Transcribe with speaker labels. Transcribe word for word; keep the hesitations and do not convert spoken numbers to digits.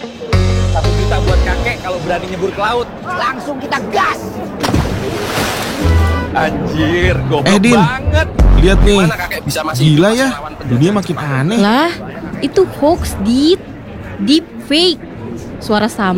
Speaker 1: Satu juta buat kakek kalau berani nyebur ke laut.
Speaker 2: Langsung kita gas.
Speaker 1: Anjir, goblok
Speaker 3: Eh, Din.
Speaker 1: banget.
Speaker 3: Lihat nih,
Speaker 1: Gimana kakek bisa masih
Speaker 3: gila
Speaker 1: hidup
Speaker 3: ya,
Speaker 1: melawan penjajah?
Speaker 3: dunia makin aneh.
Speaker 4: Lah, itu hoax, Dit. Deep fake. Suara sama